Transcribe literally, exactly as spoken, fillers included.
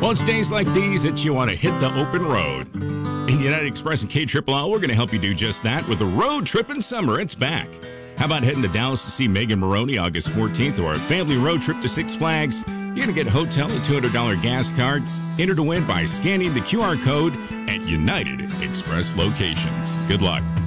Well, it's days like these that you want to hit the open road. In United Express and K L L L, we're going to help you do just that with a road trip in summer. It's back. How about heading to Dallas to see Megan Maroney August fourteenth, or a family road trip to Six Flags? You're going to get a hotel, a two hundred dollars gas card. Enter to win by scanning the Q R code at United Express locations. Good luck.